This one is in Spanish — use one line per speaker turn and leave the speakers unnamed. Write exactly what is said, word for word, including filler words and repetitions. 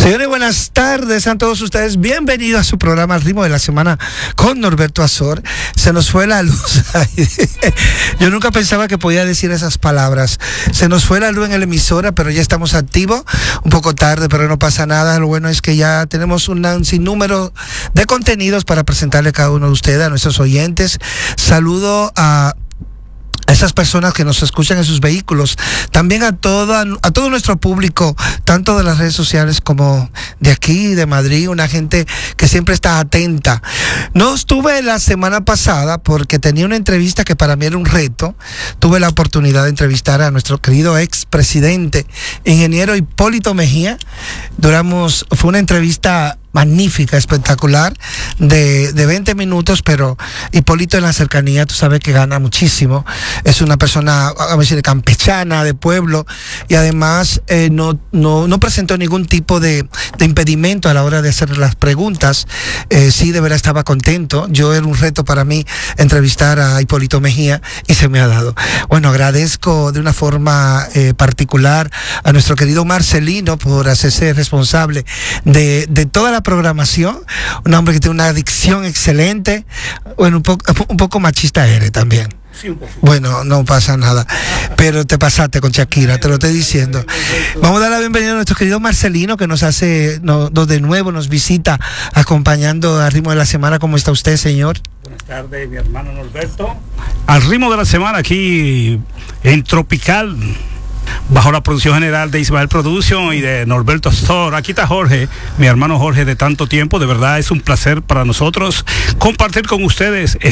Señores, buenas tardes a todos ustedes. Bienvenidos a su programa Al Ritmo de la Semana con Norberto Azor. Se nos fue la luz. Yo nunca pensaba que podía decir esas palabras. Se nos fue la luz en la emisora, pero ya estamos activos. Un poco tarde, pero no pasa nada. Lo bueno es que ya tenemos un, un sinnúmero de contenidos para presentarle a cada uno de ustedes, a nuestros oyentes. Saludo a a esas personas que nos escuchan en sus vehículos, también a toda, a todo nuestro público, tanto de las redes sociales como de aquí, de Madrid, una gente que siempre está atenta. No estuve la semana pasada porque tenía una entrevista que para mí era un reto. Tuve la oportunidad de entrevistar a nuestro querido expresidente, ingeniero Hipólito Mejía. Duramos, fue una entrevista magnífica, espectacular, de, de veinte minutos, pero Hipólito en la cercanía, tú sabes que gana muchísimo. Es una persona, a veces, campechana, de pueblo, y además eh, no, no, no presentó ningún tipo de, de impedimento a la hora de hacer las preguntas. Eh, sí, de verdad estaba contento. Yo era un reto para mí entrevistar a Hipólito Mejía y se me ha dado. Bueno, agradezco de una forma eh, particular a nuestro querido Marcelino por hacerse responsable de, de toda la programación. Un hombre que tiene una adicción excelente. Bueno, un poco, un poco machista eres también.
Sí, un poco.
Bueno, no pasa nada, pero te pasaste con Shakira, te lo estoy diciendo. Vamos a dar la bienvenida a nuestro querido Marcelino, que nos hace, nos, nos de nuevo nos visita acompañando al Ritmo de la Semana. ¿Cómo está usted, señor?
Buenas tardes, mi hermano Norberto. Al Ritmo de la Semana aquí en Tropical, bajo la producción general de Ismael Production y de Norberto Azor. Aquí está Jorge, mi hermano Jorge de tanto tiempo. De verdad es un placer para nosotros compartir con ustedes